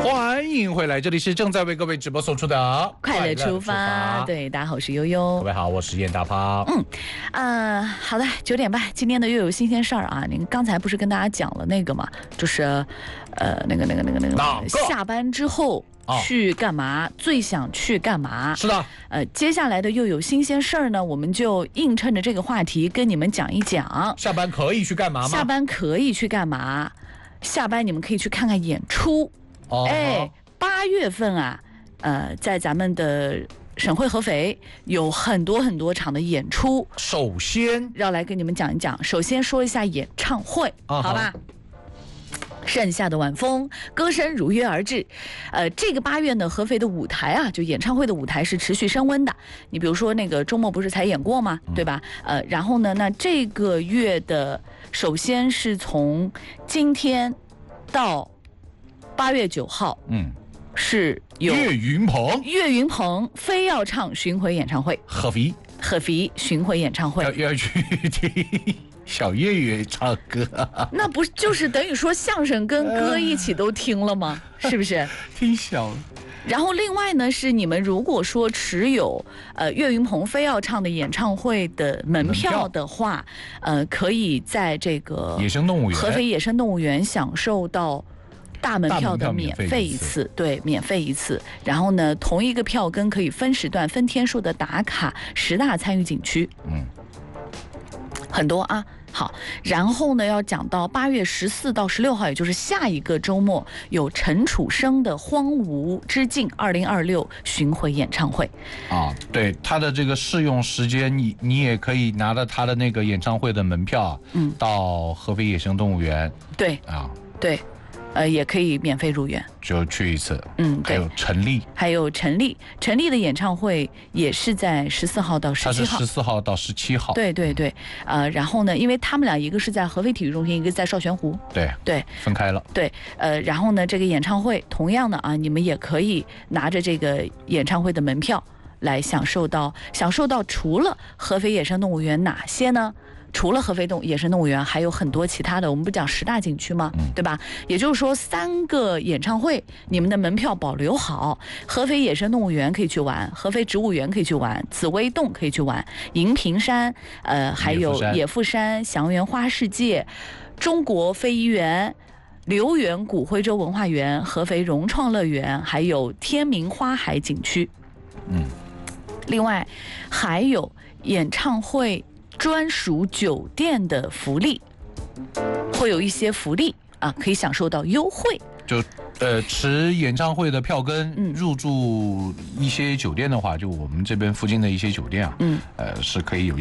欢迎回来，这里是正在为各位直播送出的快乐出发。对，大家好，我是悠悠。 各位好，我是燕大炮。 好的，9点半，今天的又有新鲜事儿啊！您刚才不是跟大家讲了那个嘛，就是那个下班之后去干嘛？最想去干嘛？ 是的。 接下来的又有新鲜事儿呢，我们就映衬着这个话题跟你们讲一讲。 下班可以去干嘛吗？ 下班可以去干嘛？下班你们可以去看看演出。8月份啊，在咱们的省会合肥有很多场的演出。 首先要来跟你们讲一讲，首先说一下演唱会，好吧？盛夏的晚风，歌声如约而至。这个8月呢，合肥的舞台啊，就演唱会的舞台是持续升温的。你比如说那个周末不是才演过吗？对吧？然后呢，那这个月的首先是从今天到8月9号，是有岳云鹏非要唱巡回演唱会，合肥巡回演唱会要去听小岳岳唱歌， 那不就是等于说相声跟歌一起都听了吗？是不是？ 挺小。 然后另外呢，是你们如果说持有岳云鹏非要唱的演唱会的门票的话，可以在这个野生动物园合肥野生动物园享受到大门票的免费一次，对，免费一次。然后呢，同一个票根可以分时段、分天数的打卡10大参与景区，很多啊。好，然后呢，要讲到8月14到16号，也就是下一个周末，有陈楚生的《荒芜之境2026》巡回演唱会。 对，他的这个试用时间，你也可以拿着他的那个演唱会的门票，到合肥野生动物园。 对对。也可以免费入园， 就去一次。 对。还有陈粒的演唱会也是在14号到17号。 他是14号到17号。 对。然后呢，因为他们俩一个是在合肥体育中心，一个在绍玄湖。对， 分开了。 对。然后呢，这个演唱会同样的啊，你们也可以拿着这个演唱会的门票来享受到除了合肥野生动物园哪些呢？除了合肥野生动物园，还有很多其他的，我们不讲10大景区吗？对吧？也就是说3个演唱会，你们的门票保留好。合肥野生动物园可以去玩，合肥植物园可以去玩，紫薇洞可以去玩，银屏山，还有野富山、祥源花世界、中国非遗园、留园古徽州文化园、合肥融创乐园，还有天明花海景区。另外还有演唱会专属酒店的福利，会有一些福利啊，可以享受到优惠。 就持演唱会的票根入住一些酒店的话，就我们这边附近的一些酒店啊，是可以有